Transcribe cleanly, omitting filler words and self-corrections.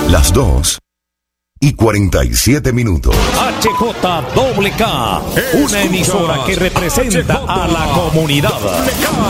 Las 2:47. HJWK, una emisora que representa a la comunidad.